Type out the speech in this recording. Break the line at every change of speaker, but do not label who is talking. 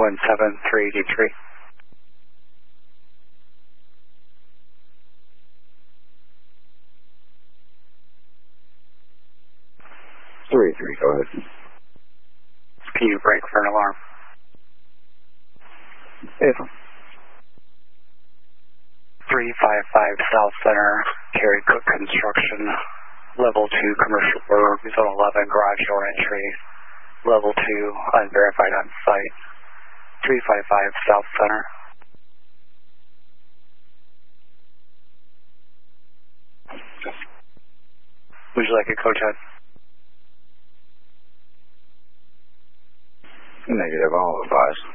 217383.
3-3, go ahead.
Can you brake for an alarm?
Yes.
355 South Center, Carrie Cook Construction, Level 2 Commercial Work, Zone 11 Garage Door Entry, Level 2 Unverified on Site, 355 South Center. Would you like a coach head?
Negative, I'll advise.